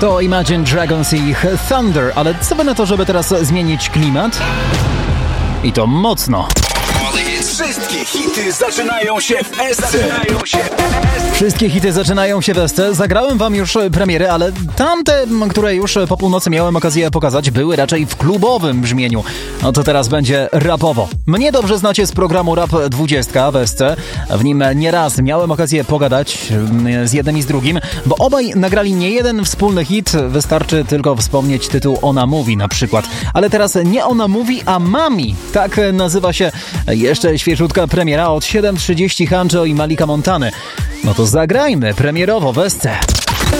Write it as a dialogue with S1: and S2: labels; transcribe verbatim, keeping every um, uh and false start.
S1: To Imagine Dragons i ich Thunder, ale co by na to, żeby teraz zmienić klimat? I to mocno.
S2: Wszystkie hity zaczynają się w S C.
S1: Wszystkie hity zaczynają się w S C. Zagrałem wam już premiery, ale tamte, które już po północy miałem okazję pokazać, były raczej w klubowym brzmieniu. No to teraz będzie rapowo. Mnie dobrze znacie z programu Rap dwadzieścia w S C. W nim nieraz miałem okazję pogadać z jednym i z drugim, bo obaj nagrali nie jeden wspólny hit. Wystarczy tylko wspomnieć tytuł Ona Mówi na przykład. Ale teraz nie Ona Mówi, a Mami. Tak nazywa się jeszcze świeżutka premiera od siedem trzydzieści Hanjo i Malika Montany. No to zagrajmy premierowo w S C.